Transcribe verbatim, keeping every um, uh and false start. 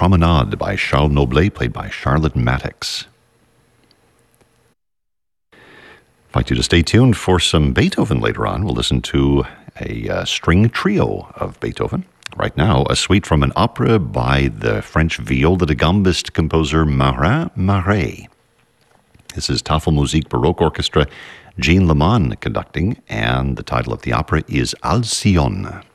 Promenade by Charles Noblet, played by Charlotte Maddox. I'd like you to stay tuned for some Beethoven later on. We'll listen to a uh, string trio of Beethoven. Right now, a suite from an opera by the French viola da gambist composer Marin Marais. This is Tafelmusik Baroque Orchestra, Jean Leman conducting, and the title of the opera is Alcyone.